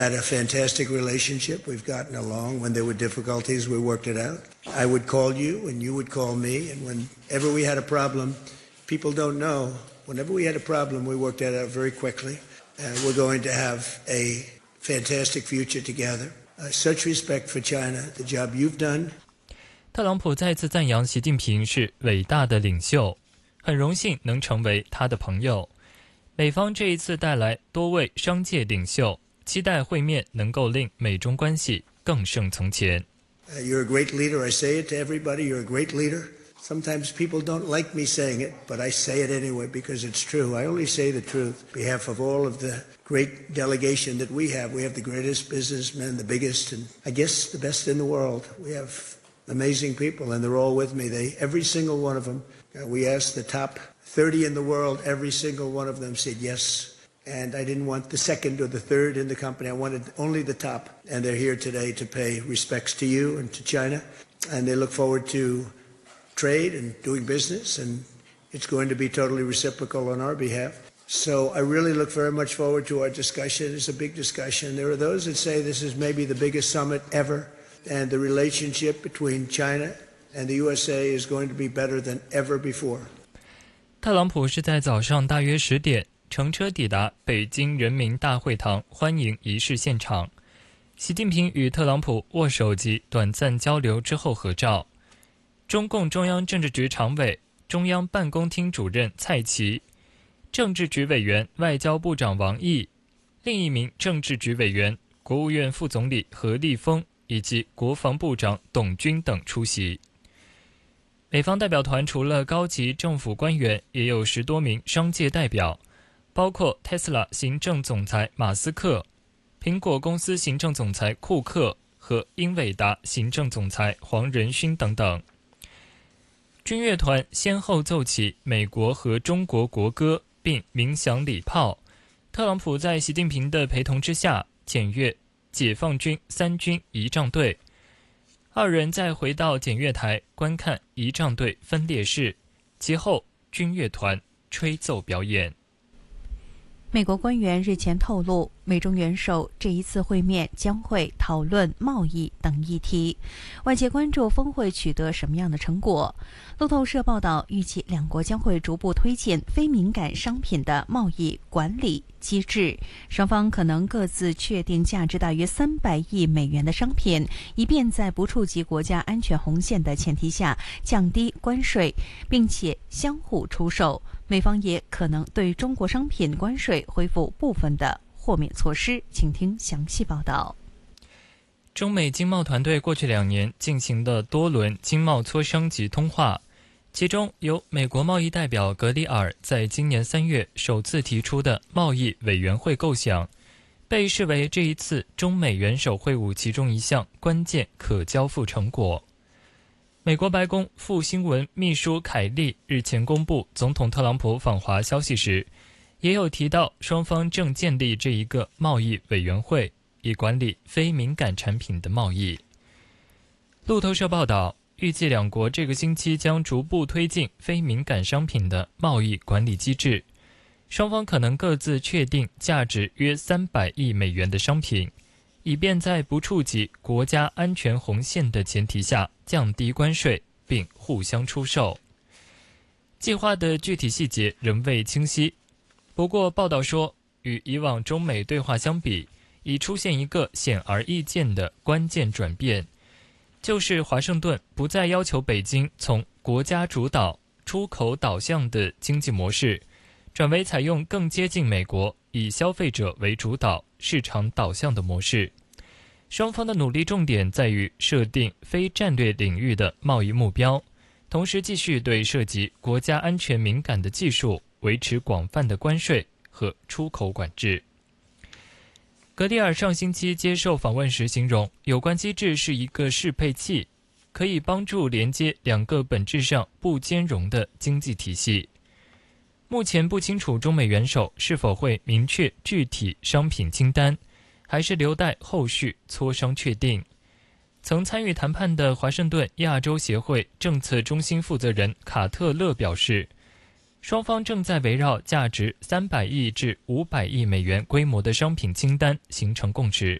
Had a fantastic relationship. We've gotten along. When there were difficulties, we worked it out. I would call you, and you would call me. And whenever we had a problem, people don't know. Whenever we had a problem, we worked that out very quickly. We're going to have a fantastic future together. Such respect for China, the job you've done. 特朗普再次赞扬习近平是伟大的领袖，很荣幸能成为他的朋友。美方这一次带来多位商界领袖。期待会面能够令美中关系更胜从前。 You're a great leader. I say it to everybody. You're a great leader. Sometimes people don't like me saying it, but I say it anyway because it's true. I only say the truth on behalf of all of the great delegation that we have. We have the greatest businessmen, the biggest, and I guess the best in the world. We have amazing people, and they're all with me. Every single one of them. We asked the top 30 in the world. Every single one of them said yes.And I didn't want the second or the third in the company. I wanted only the top. And they're here today to pay respects to you and to China. And they look forward to trade and doing business. And it's going to be totally reciprocal on our behalf. So I really look very much forward to our discussion. It's a big discussion. There are those that say this is maybe the biggest summit ever. And the relationship between China and the USA is going to be better than ever before. 特朗普是在早上大约10点。乘车抵达北京人民大会堂欢迎仪式现场，习近平与特朗普握手及短暂交流之后合照。中共中央政治局常委、中央办公厅主任蔡奇、政治局委员外交部长王毅、另一名政治局委员国务院副总理何立峰以及国防部长董军等出席。美方代表团除了高级政府官员，也有10多名商界代表。包括 Tesla 行政总裁马斯克、苹果公司行政总裁库克和英伟达行政总裁黄仁勋等等。军乐团先后奏起美国和中国国歌，并鸣响礼炮。特朗普在习近平的陪同之下检阅解放军3军仪仗队，二人再回到检阅台观看仪仗队分列式，其后军乐团吹奏表演。 美国官员日前透露，美中元首这一次会面将会讨论贸易等议题，外界关注峰会取得什么样的成果。路透社报道，预计两国将会逐步推进非敏感商品的贸易管理机制，双方可能各自确定价值大约300亿美元的商品，以便在不触及国家安全红线的前提下降低关税，并且相互出售。美方也可能对中国商品关税恢复部分的豁免措施，请听详细报道。 中美经贸团队过去2年进行了多轮经贸磋商及通话，其中由美国贸易代表格里尔在今年3月首次提出的贸易委员会构想，被视为这一次中美元首会晤其中一项关键可交付成果。美国白宫副新闻秘书凯利日前公布总统特朗普访华消息时，也有提到双方正建立这一个贸易委员会，以管理非敏感产品的贸易。路透社报道，预计两国这个星期将逐步推进非敏感商品的贸易管理机制，双方可能各自确定价值约300亿美元的商品，以便在不触及国家安全红线的前提下降低关税，并互相出售。计划的具体细节仍未清晰，不过报道说，与以往中美对话相比，已出现一个显而易见的关键转变，就是华盛顿不再要求北京从国家主导、出口导向的经济模式，转为采用更接近美国、以消费者为主导、市场导向的模式。双方的努力重点在于设定非战略领域的贸易目标，同时继续对涉及国家安全敏感的技术维持广泛的关税和出口管制。格里尔上星期接受访问时形容，有关机制是一个适配器，可以帮助连接两个本质上不兼容的经济体系。目前不清楚中美元首是否会明确具体商品清单，还是留待后续磋商确定。曾参与谈判的华盛顿亚洲协会政策中心负责人卡特勒表示， 双方正在围绕价值300亿至500亿美元规模的商品清单形成共识。